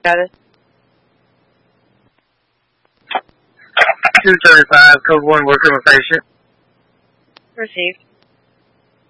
status? 235, code 1, working with patient. Received.